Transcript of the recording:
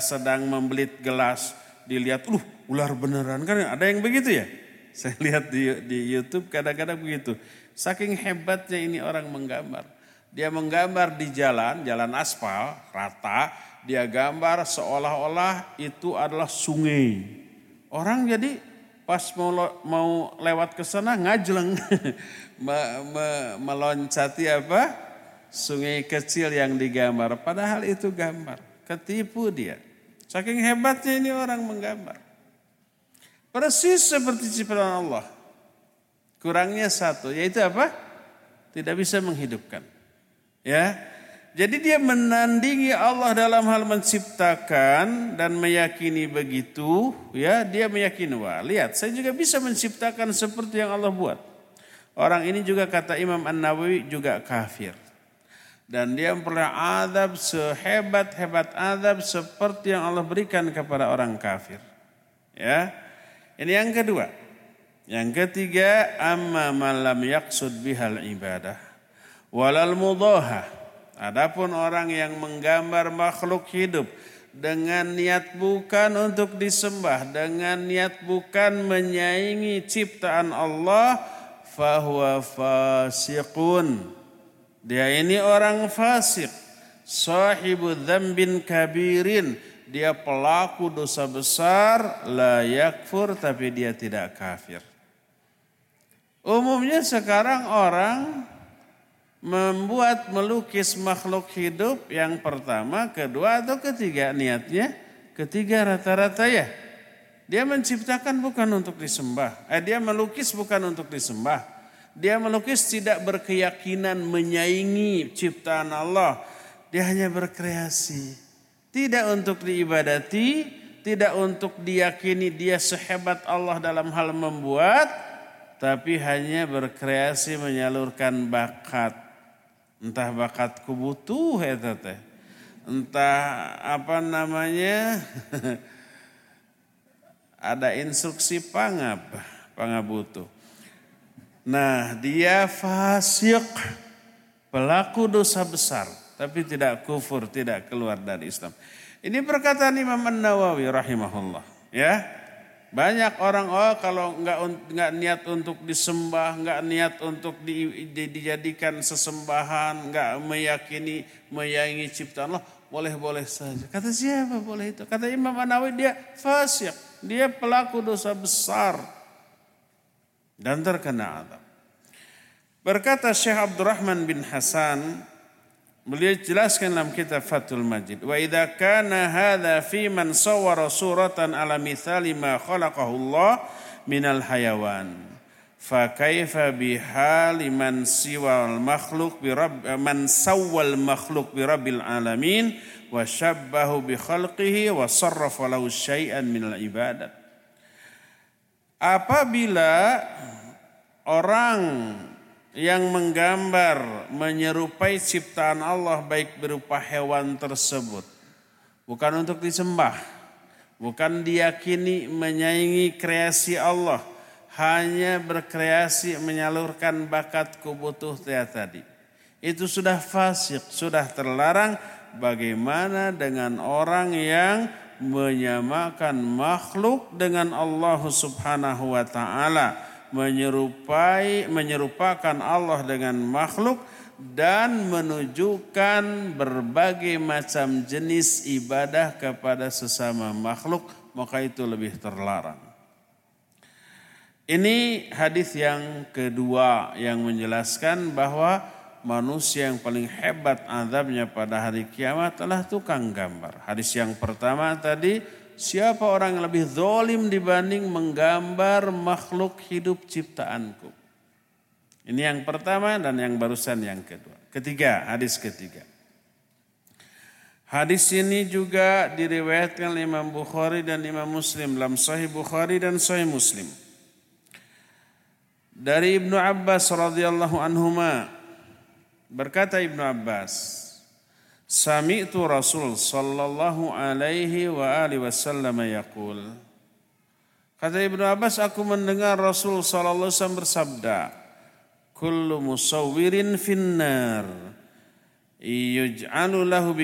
sedang membelit gelas, dilihat, ular beneran, kan ada yang begitu ya. Saya lihat di YouTube kadang-kadang begitu. Saking hebatnya ini orang menggambar. Dia menggambar di jalan aspal, rata. Dia gambar seolah-olah itu adalah sungai. Orang jadi pas mau lewat ke sana ngajleng. Meloncati apa? Sungai kecil yang digambar. Padahal itu gambar. Ketipu dia. Saking hebatnya ini orang menggambar. Persis seperti ciptaan Allah. Kurangnya satu, yaitu apa? Tidak bisa menghidupkan. Ya. Jadi dia menandingi Allah dalam hal menciptakan dan meyakini begitu, ya, dia meyakini, wah, lihat, saya juga bisa menciptakan seperti yang Allah buat. Orang ini juga kata Imam An-Nawawi juga kafir. Dan dia memperoleh azab sehebat-hebat azab seperti yang Allah berikan kepada orang kafir. Ya. Ini yang kedua. Yang ketiga, amma man lam yaqsud bihal ibadah walal mudaha. Adapun orang yang menggambar makhluk hidup dengan niat bukan untuk disembah, dengan niat bukan menyaingi ciptaan Allah, fahuwa fasiqun. Dia ini orang fasik, sahibu dzambin kabirin. Dia pelaku dosa besar, la yakfur, tapi dia tidak kafir. Umumnya sekarang orang melukis makhluk hidup yang pertama, kedua atau ketiga niatnya. Ketiga rata-rata ya. Dia menciptakan bukan untuk disembah. Dia melukis bukan untuk disembah. Dia melukis tidak berkeyakinan menyaingi ciptaan Allah. Dia hanya berkreasi. Tidak untuk diibadati, tidak untuk diyakini dia sehebat Allah dalam hal membuat, tapi hanya berkreasi menyalurkan bakat. Entah bakat kubutuh eta teh. Entah apa namanya? Ada instruksi pangabutuh. Nah, dia fasik, pelaku dosa besar. Tapi tidak kufur, tidak keluar dari Islam. Ini perkataan Imam An-Nawawi rahimahullah. Ya, banyak orang kalau nggak niat untuk disembah, nggak niat untuk dijadikan sesembahan, nggak meyakini menyayangi ciptaan Allah, boleh-boleh saja. Kata siapa boleh itu? Kata Imam An-Nawawi dia fasik, dia pelaku dosa besar dan terkena azab. Berkata Syekh Abdurrahman bin Hasan, beliau jelaskan dalam kitab Fathul Majid, wa idza kana hadza fi man sawwara suratan ala mithali ma khalaqahu Allah minal hayawan fa kaifa bihali man siwal makhluk bi rabb man sawwal makhluk bi rabbil alamin wa syabbahu bi khalqihi wa sarrafa lahu syai'an minal ibadat. Apabila orang yang menggambar, menyerupai ciptaan Allah baik berupa hewan tersebut, bukan untuk disembah, bukan diyakini menyaingi kreasi Allah, hanya berkreasi menyalurkan bakat kubutuh tadi. Itu sudah fasik, sudah terlarang. Bagaimana dengan orang yang menyamakan makhluk dengan Allah Subhanahu wa ta'ala, menyerupakan Allah dengan makhluk dan menunjukkan berbagai macam jenis ibadah kepada sesama makhluk, maka itu lebih terlarang. Ini hadis yang kedua yang menjelaskan bahwa manusia yang paling hebat azabnya pada hari kiamat adalah tukang gambar. Hadis yang pertama tadi, siapa orang yang lebih zalim dibanding menggambar makhluk hidup ciptaanku. Ini yang pertama dan yang barusan yang kedua. Ketiga, hadis ketiga. Hadis ini juga diriwayatkan oleh Imam Bukhari dan Imam Muslim dalam Sahih Bukhari dan Sahih Muslim. Dari Ibnu Abbas radhiyallahu anhuma, berkata Ibnu Abbas, Sami'tu Rasul sallallahu alaihi wa alihi wasallam yaqul. Kata Ibnu Abbas, aku mendengar Rasul sallallahu alaihi wasallam bersabda, kullu musawwirin finnar yuj'alu lahu